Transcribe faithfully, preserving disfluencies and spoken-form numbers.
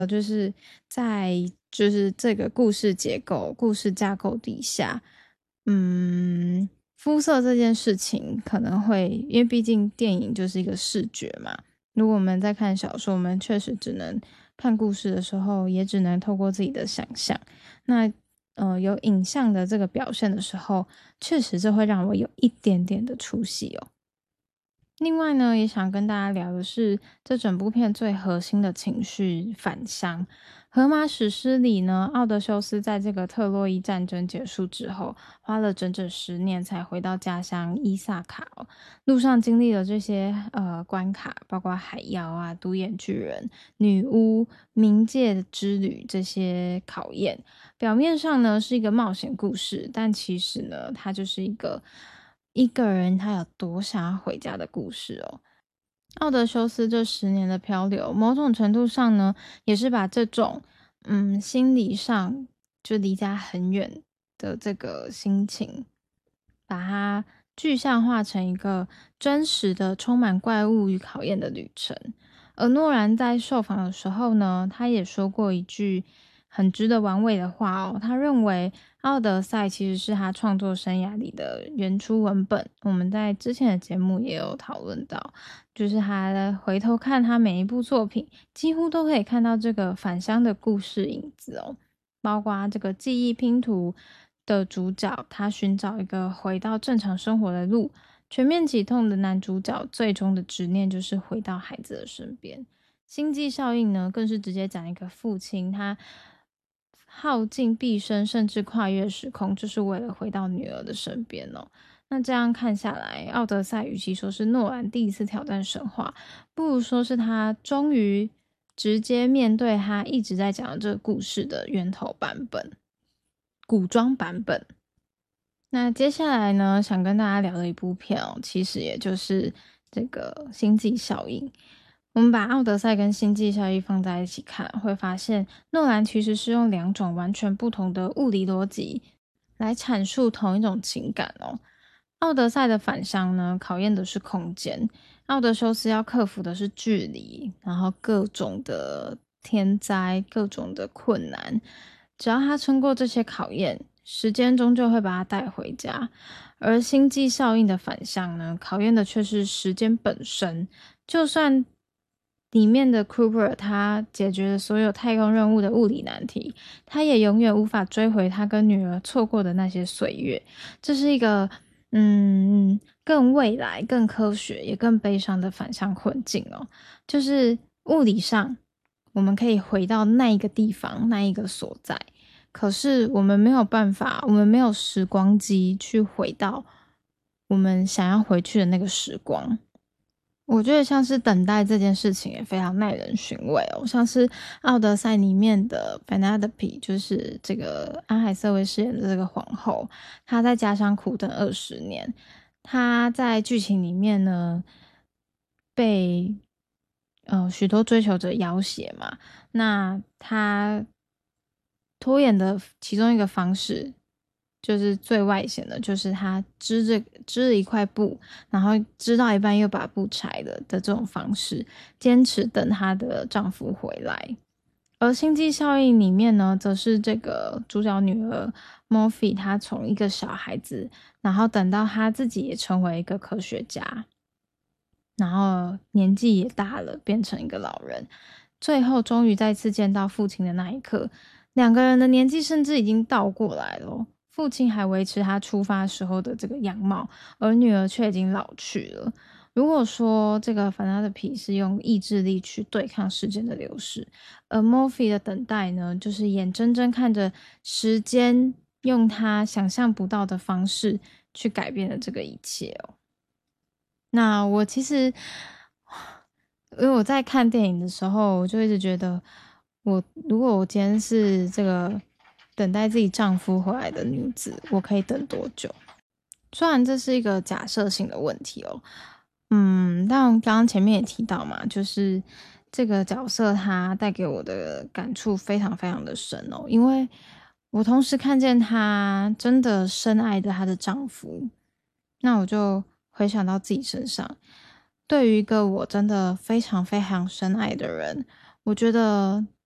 就是在就是这个故事结构、故事架构底下，嗯，肤色这件事情可能会，因为毕竟电影就是一个视觉嘛。如果我们在看小说，我们确实只能看故事的时候，也只能透过自己的想象。那呃，有影像的这个表现的时候，确实这会让我有一点点的出戏哦。另外呢，也想跟大家聊的是这整部片最核心的情绪返乡。荷马史诗里呢，奥德修斯在这个特洛伊战争结束之后，花了整整十年才回到家乡伊萨卡哦。路上经历了这些呃关卡，包括海妖啊、独眼巨人、女巫、冥界之旅这些考验。表面上呢是一个冒险故事，但其实呢，它就是一个一个人他有多想要回家的故事哦。奥德修斯这十年的漂流，某种程度上呢，也是把这种嗯心理上就离家很远的这个心情，把它具象化成一个真实的、充满怪物与考验的旅程。而诺兰在受访的时候呢，他也说过一句很值得玩味的话哦。他认为《奥德赛》其实是他创作生涯里的原初文本。我们在之前的节目也有讨论到，就是他回头看他每一部作品，几乎都可以看到这个返乡的故事影子哦。包括这个记忆拼图的主角，他寻找一个回到正常生活的路。全面启动的男主角最终的执念就是回到孩子的身边。星际效应呢，更是直接讲一个父亲他耗尽毕生，甚至跨越时空，就是为了回到女儿的身边哦。那这样看下来，奥德赛与其说是诺兰第一次挑战神话，不如说是他终于直接面对他一直在讲的这个故事的源头版本，古装版本。那接下来呢，想跟大家聊的一部片哦，其实也就是这个《星际效应》。我们把《奥德赛》跟《星际效应》放在一起看，会发现诺兰其实是用两种完全不同的物理逻辑来阐述同一种情感哦。奥德赛的返乡呢，考验的是空间；奥德修斯要克服的是距离，然后各种的天灾、各种的困难。只要他撑过这些考验，时间终究会把他带回家。而星际效应的反向呢，考验的却是时间本身。就算里面的 Cooper 他解决了所有太空任务的物理难题，他也永远无法追回他跟女儿错过的那些岁月。这是一个嗯更未来、更科学也更悲伤的反向困境哦。就是物理上我们可以回到那一个地方、那一个所在，可是我们没有办法，我们没有时光机去回到我们想要回去的那个时光。我觉得像是等待这件事情也非常耐人寻味哦，像是《奥德赛》里面的 Penelope， 就是这个安海瑟薇饰演的这个皇后，她在家乡苦等二十年。她在剧情里面呢，被呃许多追求者要挟嘛，那她拖延的其中一个方式，就是最外显的，就是他织着织了一块布，然后织到一半又把布拆了的这种方式，坚持等她的丈夫回来。而星际效应里面呢，则是这个主角女儿 Morphe， 她从一个小孩子，然后等到她自己也成为一个科学家，然后年纪也大了，变成一个老人，最后终于再次见到父亲的那一刻，两个人的年纪甚至已经倒过来了。父亲还维持他出发时候的这个样貌，而女儿却已经老去了。如果说这个凡纳的皮是用意志力去对抗时间的流逝，而 Morphe 的等待呢，就是眼睁睁看着时间用他想象不到的方式去改变了这个一切哦。那我其实，因为我在看电影的时候，我就一直觉得我，如果我今天是这个等待自己丈夫回来的女子，我可以等多久？虽然这是一个假设性的问题哦，嗯，但刚刚前面也提到嘛，就是这个角色她带给我的感触非常非常的深哦，因为我同时看见她真的深爱着她的丈夫，那我就回想到自己身上，对于一个我真的非常非常深爱的人，我觉得